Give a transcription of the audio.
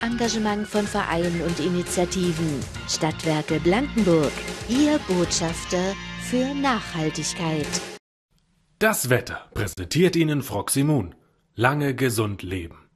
Engagement von Vereinen und Initiativen. Stadtwerke Blankenburg, Ihr Botschafter für Nachhaltigkeit. Das Wetter präsentiert Ihnen Froximun. Lange gesund leben.